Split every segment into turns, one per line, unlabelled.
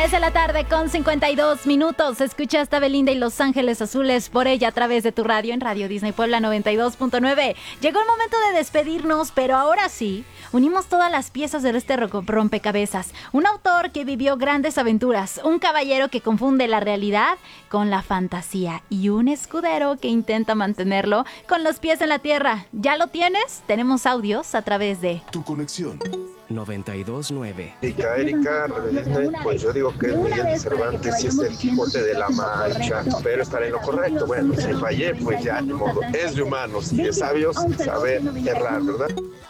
Es de la tarde con 52 minutos. Escuchaste a Belinda y Los Ángeles Azules por ella a través de tu radio en Radio Disney Puebla 92.9. Llegó el momento de despedirnos, pero ahora sí, unimos todas las piezas de este rompecabezas. Un autor que vivió grandes aventuras, un caballero que confunde la realidad con la fantasía y un escudero que intenta mantenerlo con los pies en la tierra. ¿Ya lo tienes? Tenemos audios a través de
Tu conexión
92.9.
Erika, pues yo digo que es Miguel de Cervantes y es el Quijote de la Mancha, pero estaré en lo correcto. Bueno, si fallé, pues ya ni modo. Es de humanos y de sabios saber errar, ¿verdad?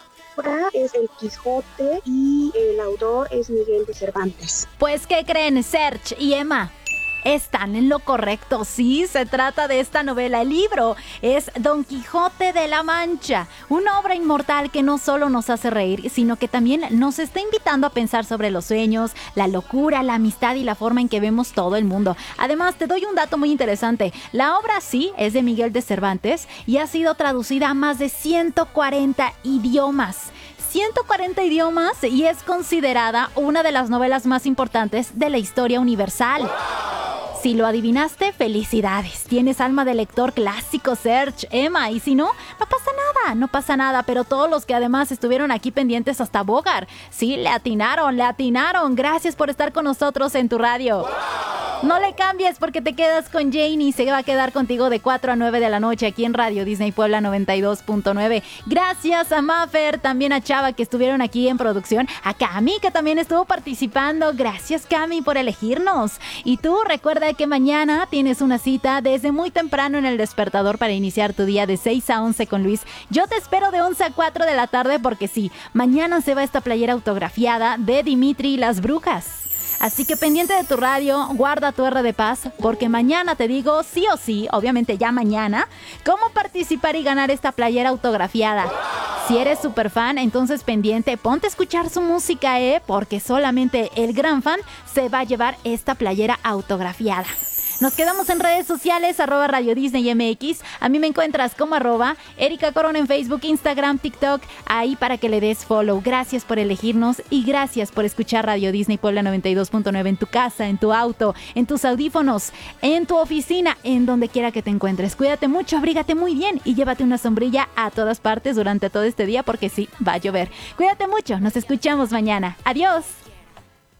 Es el Quijote y el autor es Miguel de Cervantes.
Pues, ¿qué creen, Serge y Emma? Están en lo correcto, sí, se trata de esta novela. El libro es Don Quijote de la Mancha, una obra inmortal que no solo nos hace reír, sino que también nos está invitando a pensar sobre los sueños, la locura, la amistad y la forma en que vemos todo el mundo. Además, te doy un dato muy interesante. La obra sí es de Miguel de Cervantes y ha sido traducida a más de 140 idiomas. 140 idiomas y es considerada una de las novelas más importantes de la historia universal. Si lo adivinaste, felicidades. Tienes alma de lector clásico, Serge, Emma. Y si no, no pasa nada. Pero todos los que además estuvieron aquí pendientes hasta Bogart, sí, le atinaron. Gracias por estar con nosotros en tu radio. No le cambies porque te quedas con Janie. Se va a quedar contigo de 4 a 9 de la noche aquí en Radio Disney Puebla 92.9. Gracias a Maffer, también a Chava que estuvieron aquí en producción. A Cami que también estuvo participando. Gracias, Cami, por elegirnos. Y tú recuerda que mañana tienes una cita desde muy temprano en El Despertador para iniciar tu día de 6 a 11 con Luis. Yo te espero de 11 a 4 de la tarde porque sí, mañana se va esta playera autografiada de Dimitri y las Brujas. Así que pendiente de tu radio, guarda tu R de paz, porque mañana te digo sí o sí, obviamente ya mañana, cómo participar y ganar esta playera autografiada. Si eres súper fan, entonces pendiente, ponte a escuchar su música, porque solamente el gran fan se va a llevar esta playera autografiada. Nos quedamos en redes sociales, @Radio Disney MX. A mí me encuentras como @Erika Corona en Facebook, Instagram, TikTok, ahí para que le des follow. Gracias por elegirnos y gracias por escuchar Radio Disney Puebla 92.9 en tu casa, en tu auto, en tus audífonos, en tu oficina, en donde quiera que te encuentres. Cuídate mucho, abrígate muy bien y llévate una sombrilla a todas partes durante todo este día porque sí, va a llover. Cuídate mucho, nos escuchamos mañana. Adiós.